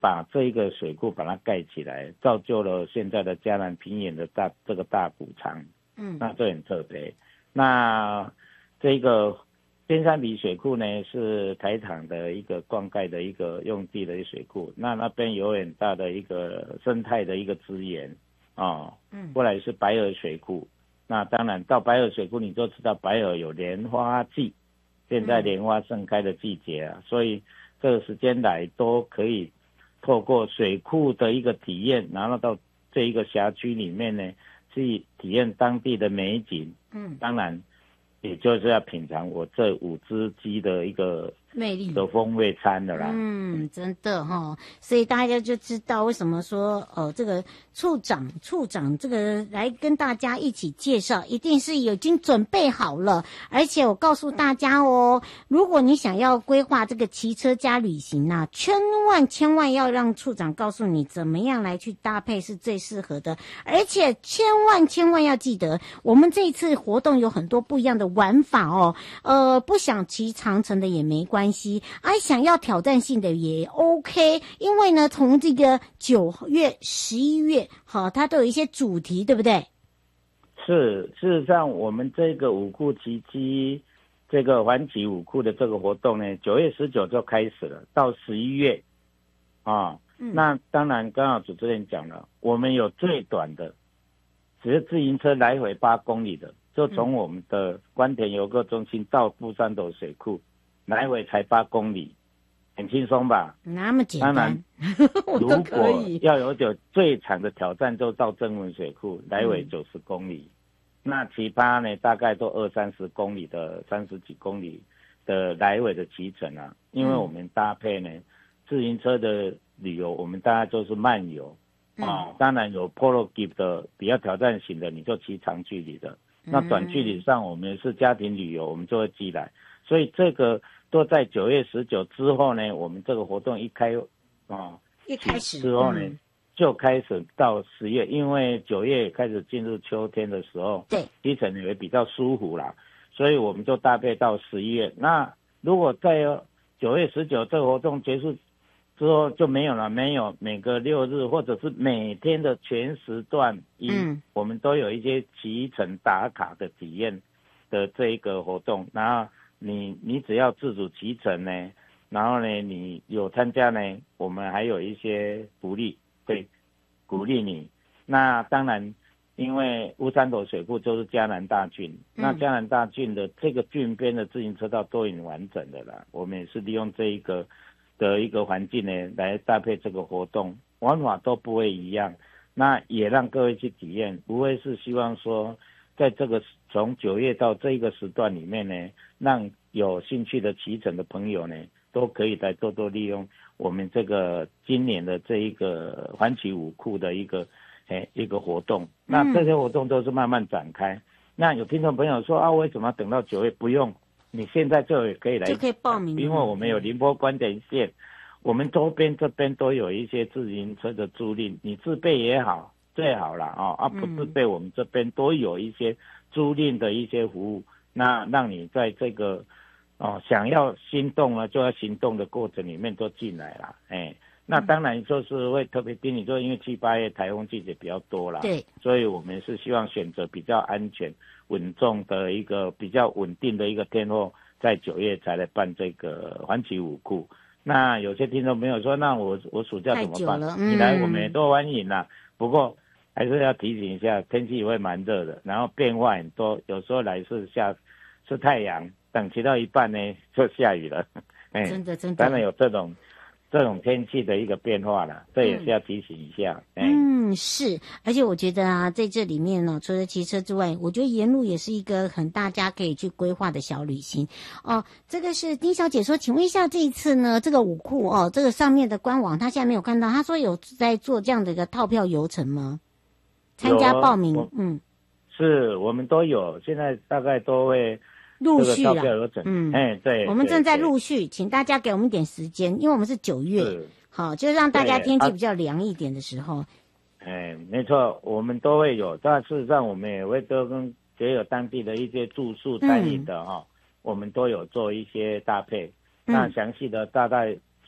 把这一个水库把它盖起来，造就了现在的嘉南平原的这个大谷仓。那这很特别。那这个尖山鼻水库呢，是台糖的一个灌溉的一个用地的一个水库，那边有很大的一个生态的一个资源过来是白河水库。那当然到白河水库你就知道白河有莲花季，现在莲花盛开的季节啊，所以这个时间来都可以透过水库的一个体验，然后到这一个辖区里面呢，去体验当地的美景。当然也就是要品尝我这5只鸡的一个魅力的风味餐的啦。 真的齁，所以大家就知道为什么说这个处长这个来跟大家一起介绍，一定是已经准备好了。而且我告诉大家如果你想要规划这个骑车加旅行啊，千万要让处长告诉你怎么样来去搭配是最适合的。而且千万要记得，我们这一次活动有很多不一样的玩法不想骑长程的也没关系，想要挑战性的也 OK， 因为呢，从这个9月、11月，它都有一些主题，对不对？ 是，事实上我们这个五库骑机这个环骑五库的这个活动呢，9月19就开始了，到11月那当然刚好主持人讲了，我们有最短的，只是自行车来回8公里的，就从我们的关田游客中心到富山斗水库，来回才8公里，很轻松吧？ 那么简单， 当然如果要有最长的挑战，就到曾文水库，来回90公里。那其他呢，大概都20-30公里的30几公里的来回的骑程啊。因为我们搭配呢，自行车的旅游，我们大概就是慢游当然有 Polo Gift 的比较挑战型的，你就骑长距离的。那短距离上，我们是家庭旅游，我们就会寄来。所以这个都在9月19之后呢，我们这个活动一开始之后呢，就开始到10月，因为9月开始进入秋天的时候，对，骑程也会比较舒服啦，所以我们就搭配到11月。那如果在9月19这个活动结束之后就没有了，没有每个6日或者是每天的全时段我们都有一些骑程打卡的体验的这一个活动。然后你只要自主骑程呢，然后呢你有参加呢，我们还有一些福利会鼓励你。那当然因为乌山头水库就是嘉南大郡，那嘉南大郡的这个郡边的自行车道都已经完整的了，我们也是利用这一个的一个环境呢来搭配这个活动，玩法都不会一样，那也让各位去体验，无非是希望说在这个从9月到这一个时段里面呢，让有兴趣的骑乘的朋友呢都可以来多多利用我们这个今年的这一个环骑五库的一个活动。那这些活动都是慢慢展开。那有听众朋友说为什么要等到9月？不用，你现在就可以来， 就可以报名， 因为我们有宁波关田线，我们周边这边都有一些自行车的租赁，你自备也好，最好啦不自备我们这边都有一些租赁的一些服务，那让你在这个想要心动了就要行动的过程里面都进来了。那当然就是会特别叮咛，就因为7、8月台风季节比较多啦，对，所以我们是希望选择比较安全稳重的一个比较稳定的一个天候，在9月才来办这个环骑五库。那有些听众朋友说，那我暑假怎么办？你来我们也都欢迎啦，不过还是要提醒一下，天气也会蛮热的，然后变化很多，有时候来是太阳，等骑到一半呢就下雨了。真的当然有这种天气的一个变化了，这也是要提醒一下。 是，而且我觉得啊，在这里面呢，除了骑车之外，我觉得沿路也是一个大家可以去规划的小旅行这个是丁小姐说，请问一下，这一次呢，这个五库这个上面的官网，她现在没有看到，她说有在做这样的一个套票游程吗？参加报名， 是我们都有，现在大概都会陆续了， 对， 我们正在陆续，请大家给我们一点时间，因为我们是9月，好，就让大家天气比较凉一点的时候。 没错，我们都会有，但事实上我们也会都跟也有当地的一些住宿餐饮的我们都有做一些搭配。那详细的大概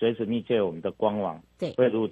随时密切我们的官网， 对， 会录